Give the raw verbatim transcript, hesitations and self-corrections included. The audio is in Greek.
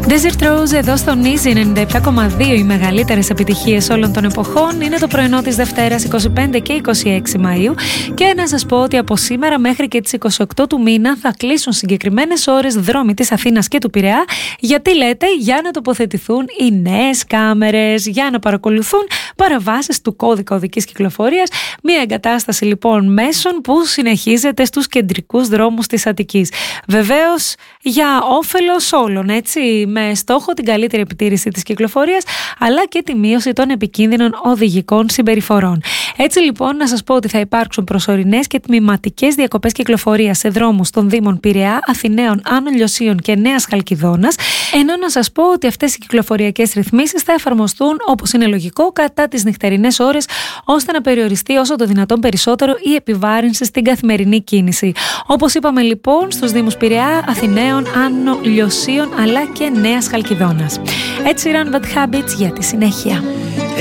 Desert Rose εδώ στο Easy ενενήντα επτά κόμμα δύο, οι μεγαλύτερες επιτυχίες όλων των εποχών. Είναι το πρωινό της Δευτέρας είκοσι πέντε και είκοσι έξι Μαΐου και να σας πω ότι από σήμερα μέχρι και τις είκοσι οκτώ του μήνα θα κλείσουν συγκεκριμένες ώρες δρόμοι της Αθήνας και του Πειραιά. Γιατί λέτε? Για να τοποθετηθούν οι νέες κάμερες, για να παρακολουθούν παραβάσεις του κώδικα οδικής κυκλοφορίας. Μια εγκατάσταση λοιπόν μέσων που συνεχίζεται στους κεντρικούς δρόμους της Αττικής. Βεβαίως για όφελος όλων, έτσι, με στόχο την καλύτερη επιτήρηση της κυκλοφορίας αλλά και τη μείωση των επικίνδυνων οδηγικών συμπεριφορών. Έτσι λοιπόν να σας πω ότι θα υπάρξουν προσωρινές και τμηματικές διακοπές κυκλοφορίας σε δρόμους των Δήμων Πειραιά, Αθηναίων, Άνω Λιωσίων και Νέας Χαλκιδόνας, ενώ να σας πω ότι αυτές οι κυκλοφοριακές ρυθμίσεις θα εφαρμοστούν όπως είναι λογικό κατά τις νυχτερινές ώρες, ώστε να περιοριστεί όσο το δυνατόν περισσότερο η επιβάρυνση στην καθημερινή κίνηση. Όπως είπαμε λοιπόν στους Δήμους Πειραιά, Αθηναίων, Άνω Λιωσίων αλλά και Νέας Χαλκιδόνας. Έτσι, Run Bad Habits για τη συνέχεια.